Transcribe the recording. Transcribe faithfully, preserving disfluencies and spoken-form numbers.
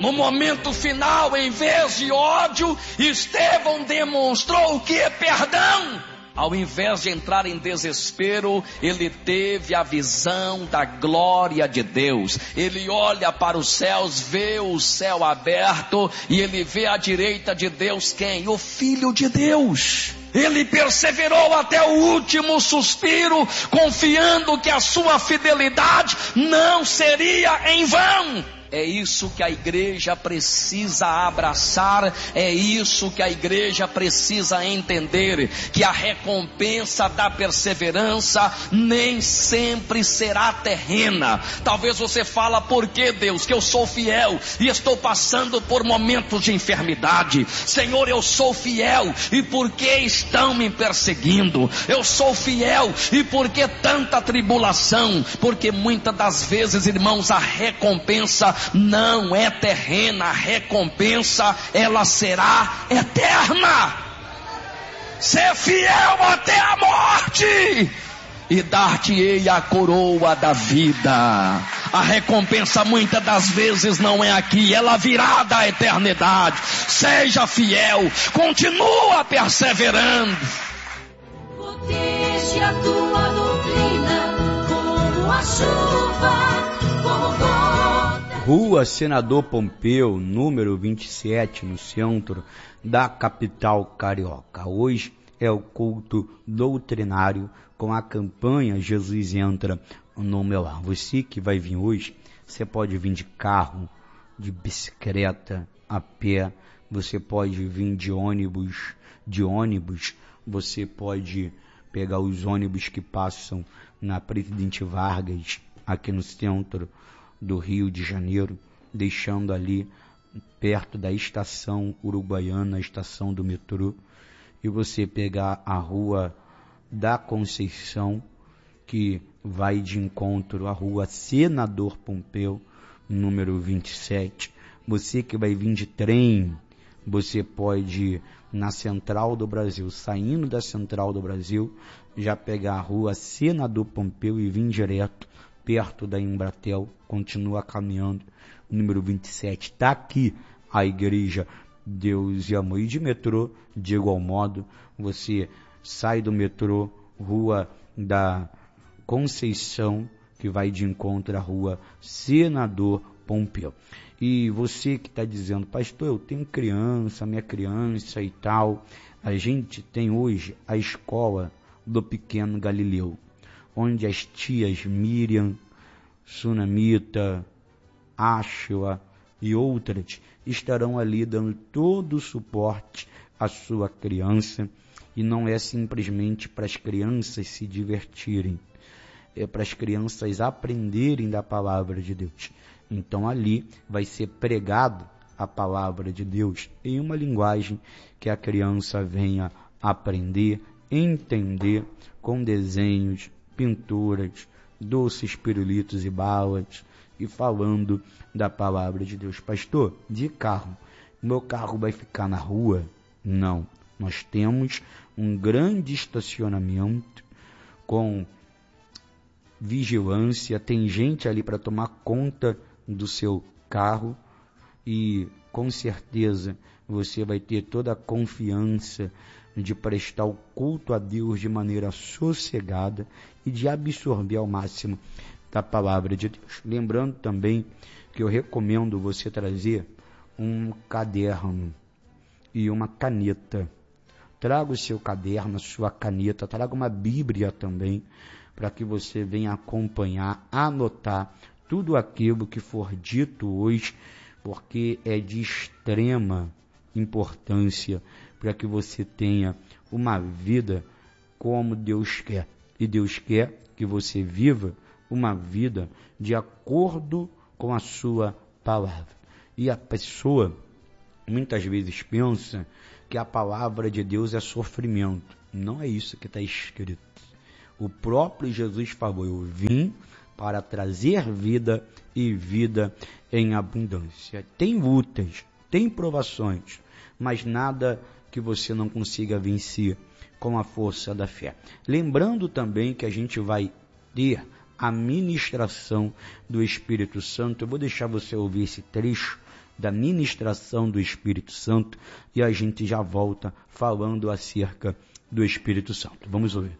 No momento final, em vez de ódio, Estevão demonstrou o que é perdão. Ao invés de entrar em desespero, ele teve a visão da glória de Deus. Ele olha para os céus, vê o céu aberto, e ele vê à direita de Deus quem? O Filho de Deus. Ele perseverou até o último suspiro, confiando que a sua fidelidade não seria em vão. É isso que a igreja precisa abraçar, é isso que a igreja precisa entender, que a recompensa da perseverança nem sempre será terrena. Talvez você fala, por que Deus? Que eu sou fiel e estou passando por momentos de enfermidade. Senhor, eu sou fiel e por que estão me perseguindo? Eu sou fiel e por que tanta tribulação? Porque muitas das vezes, irmãos, a recompensa não é terrena, a recompensa ela será eterna. Ser fiel até a morte, e dar-te-ei a coroa da vida. A recompensa muitas das vezes não é aqui, ela virá da eternidade. Seja fiel, continua perseverando. Protege a tua doutrina como a chuva, como gota. Rua Senador Pompeu, número vinte e sete, no centro da capital carioca. Hoje é o culto doutrinário com a campanha Jesus Entra no Meu Lar. Você que vai vir hoje, você pode vir de carro, de bicicleta, a pé, você pode vir de ônibus, de ônibus, você pode pegar os ônibus que passam na Presidente Vargas, aqui no centro do Rio de Janeiro, deixando ali perto da estação Uruguaiana, a estação do metrô, e você pegar a Rua da Conceição, que vai de encontro à Rua Senador Pompeu, número vinte e sete. Você que vai vir de trem, você pode ir na Central do Brasil, saindo da Central do Brasil, já pegar a Rua Senador Pompeu e vir direto perto da Embratel, continua caminhando, número vinte e sete, está aqui a igreja Deus e Amor. E de metrô, de igual modo, você sai do metrô, Rua da Conceição, que vai de encontro à Rua Senador Pompeu. E você que está dizendo, pastor, eu tenho criança, minha criança e tal, a gente tem hoje a escola do Pequeno Galileu, onde as tias Miriam, Sunamita, Ashua e outras estarão ali dando todo o suporte à sua criança, e não é simplesmente para as crianças se divertirem, é para as crianças aprenderem da palavra de Deus. Então ali vai ser pregado a palavra de Deus em uma linguagem que a criança venha aprender, entender, com desenhos, pinturas, doces pirulitos e balas, e falando da palavra de Deus. Pastor, de carro, meu carro vai ficar na rua? Não, nós temos um grande estacionamento com vigilância, tem gente ali para tomar conta do seu carro, e com certeza você vai ter toda a confiança de prestar o culto a Deus de maneira sossegada e de absorver ao máximo da palavra de Deus. Lembrando também que eu recomendo você trazer um caderno e uma caneta. Traga o seu caderno, a sua caneta, traga uma Bíblia também, para que você venha acompanhar, anotar tudo aquilo que for dito hoje, porque é de extrema importância para que você tenha uma vida como Deus quer. E Deus quer que você viva uma vida de acordo com a sua palavra. E a pessoa muitas vezes pensa que a palavra de Deus é sofrimento. Não é isso que está escrito. O próprio Jesus falou, eu vim para trazer vida e vida em abundância. Tem lutas, tem provações, mas nada que você não consiga vencer com a força da fé. Lembrando também que a gente vai ter a ministração do Espírito Santo. Eu vou deixar você ouvir esse trecho da ministração do Espírito Santo e a gente já volta falando acerca do Espírito Santo. Vamos ouvir.